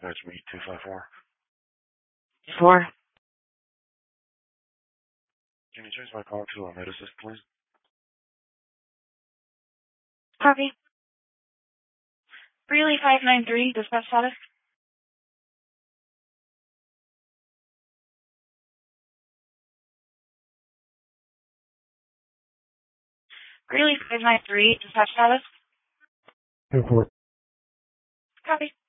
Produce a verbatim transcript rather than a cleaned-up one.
Dispatch me two five four. Four. Can you change my call to a med assist, please? Copy. Greeley five nine three, dispatch status. Greeley five nine three, dispatch status. Two four. Copy.